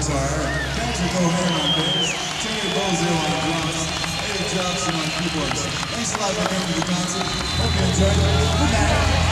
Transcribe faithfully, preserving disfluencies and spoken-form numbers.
guitar, Patrick O'Hare on bass, Terry Bozier on drums, Eddie Johnson on keyboards. Thanks a lot for coming to the concert. Hope you enjoyed it. Good night.